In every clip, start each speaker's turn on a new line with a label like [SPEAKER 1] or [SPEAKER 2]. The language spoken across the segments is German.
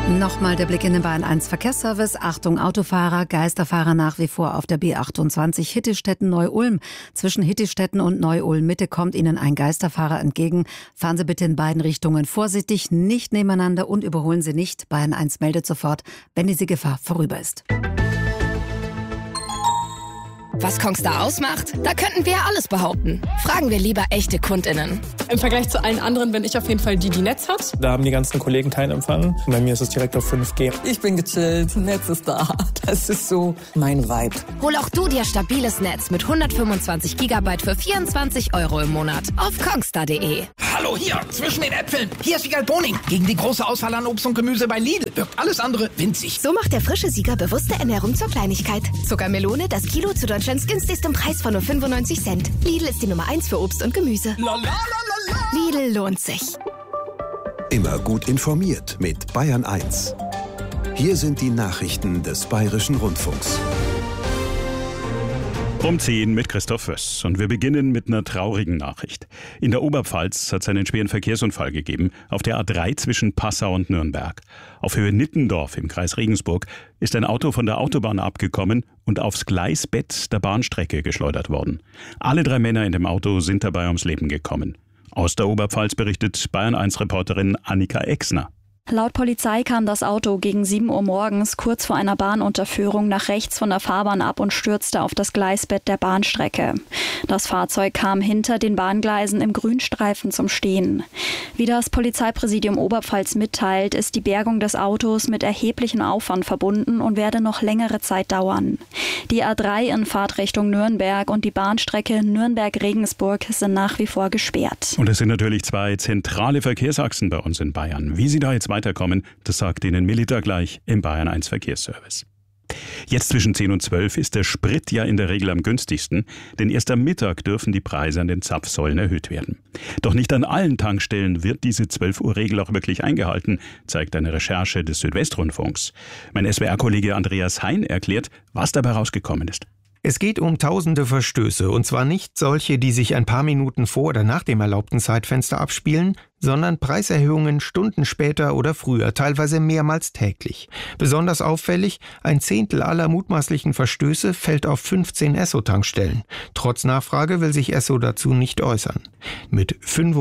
[SPEAKER 1] Nochmal der Blick in den Bayern 1 Verkehrsservice. Achtung Autofahrer, Geisterfahrer nach wie vor auf der B28 Hittistetten-Neu-Ulm. Zwischen Hittistetten und Neu-Ulm-Mitte kommt Ihnen ein Geisterfahrer entgegen. Fahren Sie bitte in beiden Richtungen vorsichtig, nicht nebeneinander und überholen Sie nicht. Bayern 1 meldet sofort, wenn diese Gefahr vorüber ist.
[SPEAKER 2] Was Kongstar ausmacht? Da könnten wir ja alles behaupten. Fragen wir lieber echte KundInnen.
[SPEAKER 3] Im Vergleich zu allen anderen bin ich auf jeden Fall die Netz hat.
[SPEAKER 4] Da haben die ganzen Kollegen keinen Empfang. Bei mir ist es direkt auf 5G.
[SPEAKER 5] Ich bin gechillt, Netz ist da. Das ist so mein Vibe.
[SPEAKER 2] Hol auch du dir stabiles Netz mit 125 GB für 24 € im Monat auf kongstar.de.
[SPEAKER 6] Hallo hier, zwischen den Äpfeln. Hier ist Wiegald Boning. Gegen die große Auswahl an Obst und Gemüse bei Lidl wirkt alles andere winzig.
[SPEAKER 7] So macht der frische Sieger bewusste Ernährung zur Kleinigkeit. Zuckermelone, das Kilo zu Deutschlands günstigsten Preis von nur 95 Cent. Lidl ist die Nummer 1 für Obst und Gemüse. Lidl lohnt sich.
[SPEAKER 8] Immer gut informiert mit Bayern 1. Hier sind die Nachrichten des Bayerischen Rundfunks.
[SPEAKER 9] Um 10 mit Christoph Föss. Und wir beginnen mit einer traurigen Nachricht. In der Oberpfalz hat es einen schweren Verkehrsunfall gegeben, auf der A3 zwischen Passau und Nürnberg. Auf Höhe Nittendorf im Kreis Regensburg ist ein Auto von der Autobahn abgekommen und aufs Gleisbett der Bahnstrecke geschleudert worden. Alle 3 Männer in dem Auto sind dabei ums Leben gekommen. Aus der Oberpfalz berichtet Bayern 1-Reporterin Annika Exner.
[SPEAKER 10] Laut Polizei kam das Auto gegen 7 Uhr morgens kurz vor einer Bahnunterführung nach rechts von der Fahrbahn ab und stürzte auf das Gleisbett der Bahnstrecke. Das Fahrzeug kam hinter den Bahngleisen im Grünstreifen zum Stehen. Wie das Polizeipräsidium Oberpfalz mitteilt, ist die Bergung des Autos mit erheblichem Aufwand verbunden und werde noch längere Zeit dauern. Die A3 in Fahrtrichtung Nürnberg und die Bahnstrecke Nürnberg-Regensburg sind nach wie vor gesperrt.
[SPEAKER 9] Und es sind natürlich 2 zentrale Verkehrsachsen bei uns in Bayern. Wie sie da jetzt weiterkommen, das sagt Ihnen Melita gleich im Bayern 1 Verkehrsservice. Jetzt zwischen 10 und 12 ist der Sprit ja in der Regel am günstigsten, denn erst am Mittag dürfen die Preise an den Zapfsäulen erhöht werden. Doch nicht an allen Tankstellen wird diese 12-Uhr-Regel auch wirklich eingehalten, zeigt eine Recherche des Südwestrundfunks. Mein SWR-Kollege Andreas Hein erklärt, was dabei rausgekommen ist.
[SPEAKER 11] Es geht um tausende Verstöße, und zwar nicht solche, die sich ein paar Minuten vor oder nach dem erlaubten Zeitfenster abspielen, sondern Preiserhöhungen Stunden später oder früher, teilweise mehrmals täglich. Besonders auffällig, 1/10 aller mutmaßlichen Verstöße fällt auf 15 Esso-Tankstellen. Trotz Nachfrage will sich Esso dazu nicht äußern. Mit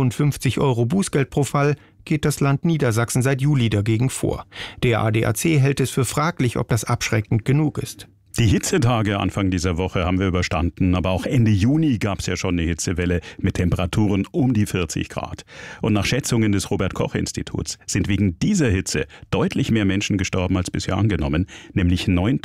[SPEAKER 11] 55 € Bußgeld pro Fall geht das Land Niedersachsen seit Juli dagegen vor. Der ADAC hält es für fraglich, ob das abschreckend genug ist.
[SPEAKER 9] Die Hitzetage Anfang dieser Woche haben wir überstanden, aber auch Ende Juni gab es ja schon eine Hitzewelle mit Temperaturen um die 40 Grad. Und nach Schätzungen des Robert-Koch-Instituts sind wegen dieser Hitze deutlich mehr Menschen gestorben als bisher angenommen, nämlich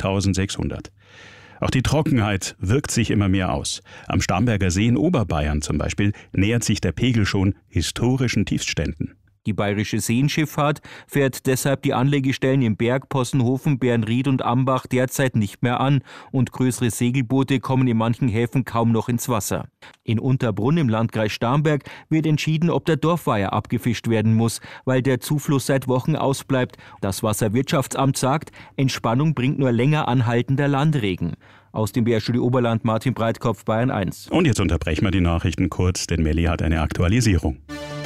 [SPEAKER 9] 9.600. Auch die Trockenheit wirkt sich immer mehr aus. Am Starnberger See in Oberbayern zum Beispiel nähert sich der Pegel schon historischen Tiefstständen.
[SPEAKER 12] Die bayerische Seenschifffahrt fährt deshalb die Anlegestellen in Berg, Possenhofen, Bernried und Ambach derzeit nicht mehr an und größere Segelboote kommen in manchen Häfen kaum noch ins Wasser. In Unterbrunn im Landkreis Starnberg wird entschieden, ob der Dorfweiher abgefischt werden muss, weil der Zufluss seit Wochen ausbleibt. Das Wasserwirtschaftsamt sagt, Entspannung bringt nur länger anhaltender Landregen. Aus dem BR-Studio Oberland Martin Breitkopf, Bayern 1.
[SPEAKER 9] Und jetzt unterbrechen wir die Nachrichten kurz, denn Melli hat eine Aktualisierung.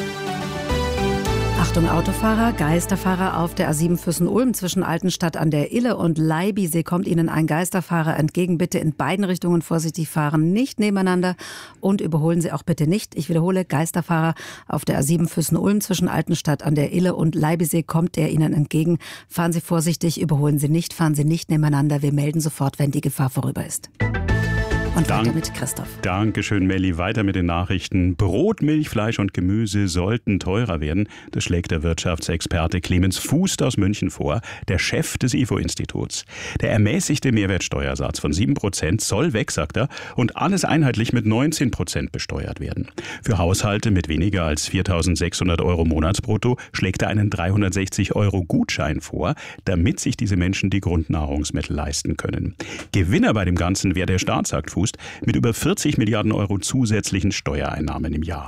[SPEAKER 1] Achtung Autofahrer, Geisterfahrer auf der A7 Füssen-Ulm zwischen Altenstadt an der Ille und Leibisee kommt Ihnen ein Geisterfahrer entgegen. Bitte in beiden Richtungen vorsichtig fahren, nicht nebeneinander und überholen Sie auch bitte nicht. Ich wiederhole, Geisterfahrer auf der A7 Füssen-Ulm zwischen Altenstadt an der Ille und Leibisee kommt der Ihnen entgegen. Fahren Sie vorsichtig, überholen Sie nicht, fahren Sie nicht nebeneinander. Wir melden sofort, wenn die Gefahr vorüber ist. Und weiter mit Christoph.
[SPEAKER 9] Dankeschön, Melli. Weiter mit den Nachrichten. Brot, Milch, Fleisch und Gemüse sollten teurer werden. Das schlägt der Wirtschaftsexperte Clemens Fußt aus München vor, der Chef des IFO-Instituts. Der ermäßigte Mehrwertsteuersatz von 7% soll weg, sagt er, und alles einheitlich mit 19% besteuert werden. Für Haushalte mit weniger als 4.600 € Monatsbrutto schlägt er einen 360 € Gutschein vor, damit sich diese Menschen die Grundnahrungsmittel leisten können. Gewinner bei dem Ganzen wäre der Staat, sagt Fußt, mit über 40 Milliarden € zusätzlichen Steuereinnahmen im Jahr.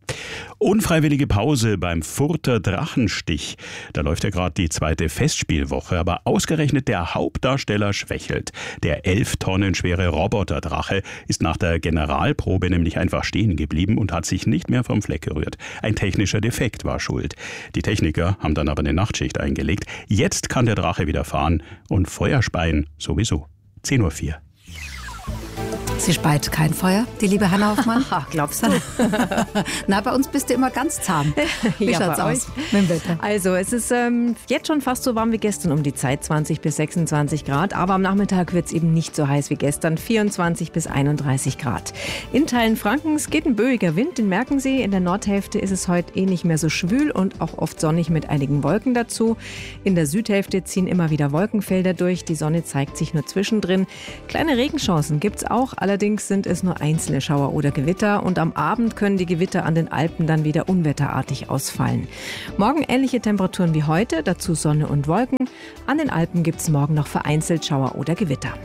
[SPEAKER 9] Unfreiwillige Pause beim Furter Drachenstich. Da läuft ja gerade die 2. Festspielwoche, aber ausgerechnet der Hauptdarsteller schwächelt. Der 11 Tonnen schwere Roboterdrache ist nach der Generalprobe nämlich einfach stehen geblieben und hat sich nicht mehr vom Fleck gerührt. Ein technischer Defekt war schuld. Die Techniker haben dann aber eine Nachtschicht eingelegt. Jetzt kann der Drache wieder fahren und Feuer speien sowieso. 10:04 Uhr.
[SPEAKER 1] Sie speit kein Feuer, die liebe Hanna Hoffmann?
[SPEAKER 13] Glaubst du?
[SPEAKER 1] Na, bei uns bist du immer ganz zahm. Wie
[SPEAKER 13] ja,
[SPEAKER 1] schaut's aus mit dem Wetter?
[SPEAKER 13] Also, es ist jetzt schon fast so warm wie gestern um die Zeit, 20 bis 26 Grad. Aber am Nachmittag wird es eben nicht so heiß wie gestern, 24 bis 31 Grad. In Teilen Frankens geht ein böiger Wind, den merken Sie. In der Nordhälfte ist es heute nicht mehr so schwül und auch oft sonnig mit einigen Wolken dazu. In der Südhälfte ziehen immer wieder Wolkenfelder durch. Die Sonne zeigt sich nur zwischendrin. Kleine Regenchancen gibt es auch. Allerdings sind es nur einzelne Schauer oder Gewitter und am Abend können die Gewitter an den Alpen dann wieder unwetterartig ausfallen. Morgen ähnliche Temperaturen wie heute, dazu Sonne und Wolken. An den Alpen gibt es morgen noch vereinzelt Schauer oder Gewitter.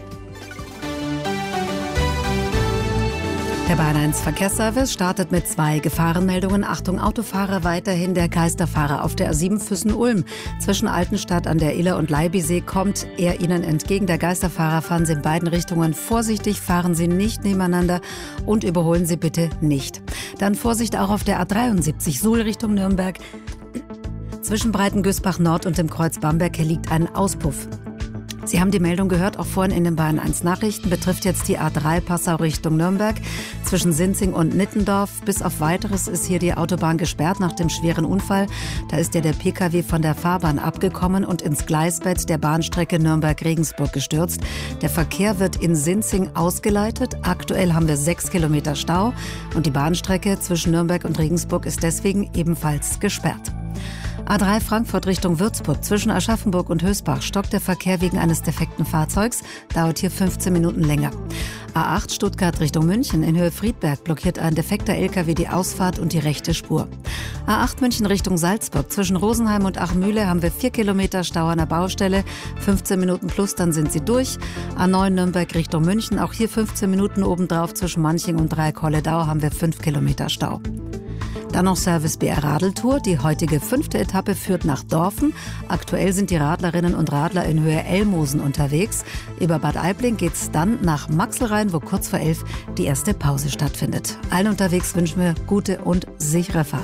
[SPEAKER 1] Der Bayern 1 Verkehrsservice startet mit 2 Gefahrenmeldungen. Achtung Autofahrer, weiterhin der Geisterfahrer auf der A7 Füssen-Ulm. Zwischen Altenstadt an der Iller und Leibisee kommt er Ihnen entgegen. Der Geisterfahrer, fahren Sie in beiden Richtungen vorsichtig, fahren Sie nicht nebeneinander und überholen Sie bitte nicht. Dann Vorsicht auch auf der A73 Suhl Richtung Nürnberg. Zwischen Breitengüßbach Nord und dem Kreuz Bamberg liegt ein Auspuff. Sie haben die Meldung gehört, auch vorhin in den Bayern 1 Nachrichten, betrifft jetzt die A3 Passau Richtung Nürnberg. Zwischen Sinzing und Nittendorf bis auf Weiteres ist hier die Autobahn gesperrt nach dem schweren Unfall. Da ist der Pkw von der Fahrbahn abgekommen und ins Gleisbett der Bahnstrecke Nürnberg-Regensburg gestürzt. Der Verkehr wird in Sinzing ausgeleitet. Aktuell haben wir 6 Kilometer Stau und die Bahnstrecke zwischen Nürnberg und Regensburg ist deswegen ebenfalls gesperrt. A3 Frankfurt Richtung Würzburg. Zwischen Aschaffenburg und Hösbach stockt der Verkehr wegen eines defekten Fahrzeugs. Dauert hier 15 Minuten länger. A8 Stuttgart Richtung München. In Höhe Friedberg blockiert ein defekter LKW die Ausfahrt und die rechte Spur. A8 München Richtung Salzburg. Zwischen Rosenheim und Achmühle haben wir 4 Kilometer Stau an der Baustelle. 15 Minuten plus, dann sind sie durch. A9 Nürnberg Richtung München. Auch hier 15 Minuten obendrauf. Zwischen Manching und Dreieck-Holledau haben wir 5 Kilometer Stau. Dann noch Service BR Radeltour. Die heutige 5. Etappe führt nach Dorfen. Aktuell sind die Radlerinnen und Radler in Höhe Elmosen unterwegs. Über Bad Aibling geht's dann nach Maxelrhein, wo kurz vor 11 die erste Pause stattfindet. Allen unterwegs wünschen wir gute und sichere Fahrt.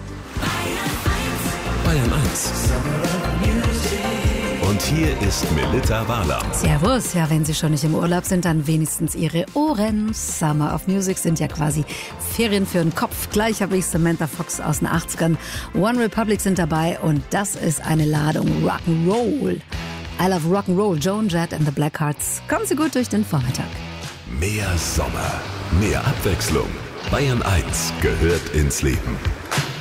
[SPEAKER 8] Bayern 1. Und hier ist Melitta Wahler.
[SPEAKER 1] Servus, ja, wenn Sie schon nicht im Urlaub sind, dann wenigstens Ihre Ohren. Summer of Music sind ja quasi Ferien für den Kopf. Gleich habe ich Samantha Fox aus den 80ern. One Republic sind dabei und das ist eine Ladung Rock'n'Roll. I love Rock'n'Roll, Joan Jett and the Blackhearts. Kommen Sie gut durch den Vormittag.
[SPEAKER 8] Mehr Sommer, mehr Abwechslung. Bayern 1 gehört ins Leben.